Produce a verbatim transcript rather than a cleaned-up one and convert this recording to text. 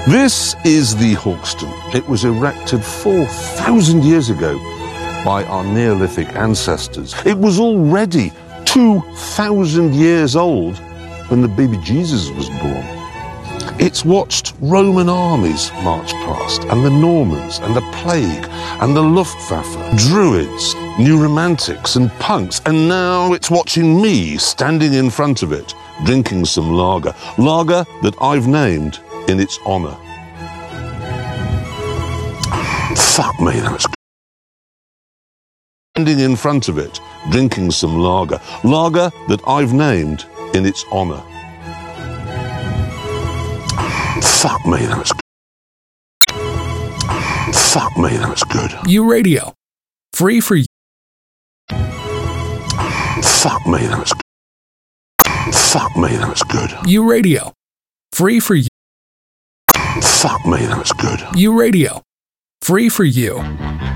This is the Hawkston. It was erected four thousand years ago by our Neolithic ancestors. It was already two thousand years old when the baby Jesus was born. It's watched Roman armies march past, and the Normans, and the plague, and the Luftwaffe, Druids, New Romantics, and punks, and now it's watching me standing in front of it, drinking some lager. Lager that I've named in its honour. Fuck me, that's good. Standing in front of it, drinking some lager. Lager that I've named in its honour. Fuck me, that's good. Fuck me, that's good. U Radio. Free for you. Fuck me, that's good. Fuck me, that's good. U Radio. Free for you. Fuck me, that's good. U Radio. Free for you.